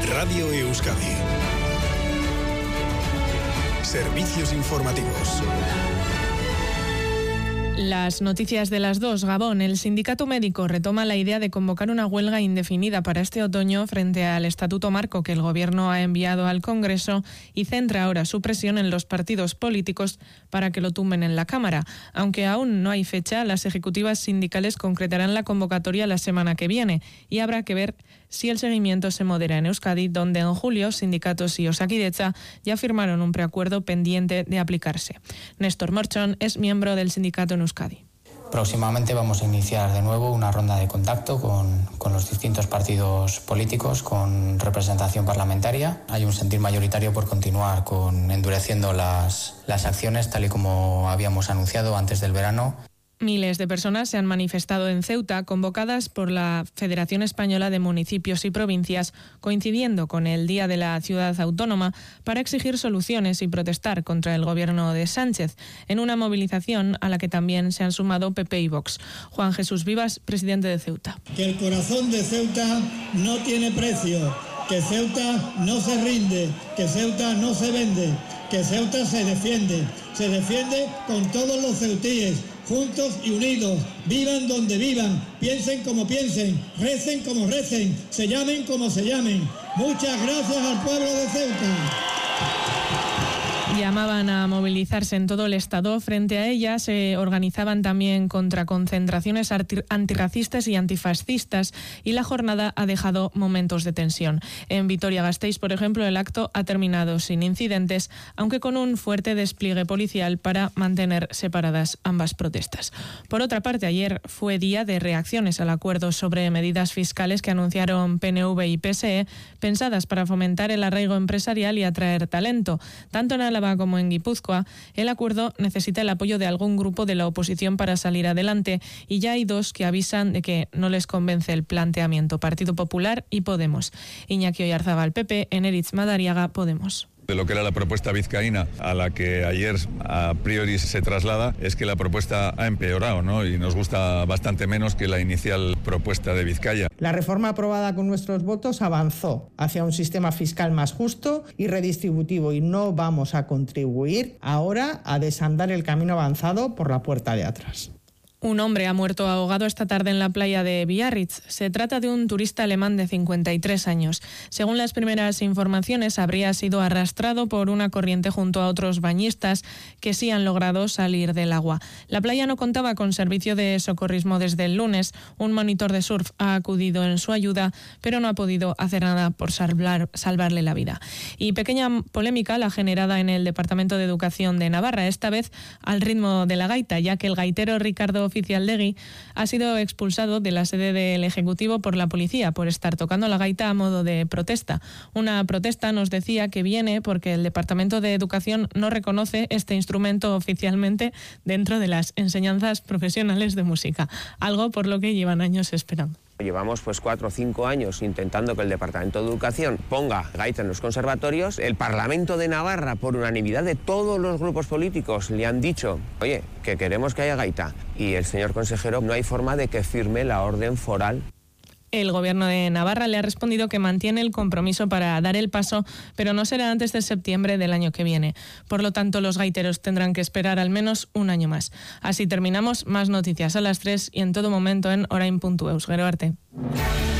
Radio Euskadi. Servicios informativos. Las noticias de las 2. Gabón. El sindicato médico retoma la idea de convocar una huelga indefinida para este otoño frente al Estatuto Marco que el Gobierno ha enviado al Congreso y centra ahora su presión en los partidos políticos para que lo tumben en la Cámara. Aunque aún no hay fecha, las ejecutivas sindicales concretarán la convocatoria la semana que viene y habrá que ver si el seguimiento se modera en Euskadi, donde en julio sindicatos y Osakidetza ya firmaron un preacuerdo pendiente de aplicarse. Néstor Morchón es miembro del sindicato en Euskadi. Próximamente vamos a iniciar de nuevo una ronda de contacto con los distintos partidos políticos con representación parlamentaria. Hay un sentir mayoritario por continuar endureciendo las acciones tal y como habíamos anunciado antes del verano. Miles de personas se han manifestado en Ceuta, convocadas por la Federación Española de Municipios y Provincias, coincidiendo con el Día de la Ciudad Autónoma, para exigir soluciones y protestar contra el gobierno de Sánchez, en una movilización a la que también se han sumado PP y Vox. Juan Jesús Vivas, presidente de Ceuta. Que el corazón de Ceuta no tiene precio, que Ceuta no se rinde, que Ceuta no se vende, que Ceuta se defiende con todos los ceutíes, juntos y unidos, vivan donde vivan, piensen como piensen, recen como recen, se llamen como se llamen. Muchas gracias al pueblo de Ceuta. Llamaban a movilizarse en todo el Estado. Frente a ella se organizaban también contraconcentraciones antirracistas y antifascistas, y la jornada ha dejado momentos de tensión. En Vitoria-Gasteiz, por ejemplo, el acto ha terminado sin incidentes, aunque con un fuerte despliegue policial para mantener separadas ambas protestas. Por otra parte, ayer fue día de reacciones al acuerdo sobre medidas fiscales que anunciaron PNV y PSE, pensadas para fomentar el arraigo empresarial y atraer talento. Tanto en Álava como en Guipúzcoa, el acuerdo necesita el apoyo de algún grupo de la oposición para salir adelante, y ya hay dos que avisan de que no les convence el planteamiento: Partido Popular y Podemos. Iñaki Oyarzabal, PP, Eneritz Madariaga, Podemos. De lo que era la propuesta vizcaína a la que ayer a priori se traslada, es que la propuesta ha empeorado, ¿no? Y nos gusta bastante menos que la inicial propuesta de Vizcaya. La reforma aprobada con nuestros votos avanzó hacia un sistema fiscal más justo y redistributivo, y no vamos a contribuir ahora a desandar el camino avanzado por la puerta de atrás. Un hombre ha muerto ahogado esta tarde en la playa de Biarritz. Se trata de un turista alemán de 53 años. Según las primeras informaciones, habría sido arrastrado por una corriente junto a otros bañistas que sí han logrado salir del agua. La playa no contaba con servicio de socorrismo desde el lunes. Un monitor de surf ha acudido en su ayuda, pero no ha podido hacer nada por salvarle la vida. Y pequeña polémica la generada en el Departamento de Educación de Navarra, esta vez al ritmo de la gaita, ya que el gaitero Ricardo Oficialdegui ha sido expulsado de la sede del Ejecutivo por la policía por estar tocando la gaita a modo de protesta. Una protesta, nos decía, que viene porque el Departamento de Educación no reconoce este instrumento oficialmente dentro de las enseñanzas profesionales de música, algo por lo que llevan años esperando. Llevamos 4 o 5 años intentando que el Departamento de Educación ponga gaita en los conservatorios. El Parlamento de Navarra, por unanimidad de todos los grupos políticos, le han dicho, oye, que queremos que haya gaita. Y el señor consejero, no hay forma de que firme la orden foral. El Gobierno de Navarra le ha respondido que mantiene el compromiso para dar el paso, pero no será antes de septiembre del año que viene. Por lo tanto, los gaiteros tendrán que esperar al menos un año más. Así terminamos. Más noticias a las 3 y en todo momento en orain.eus. Gero arte.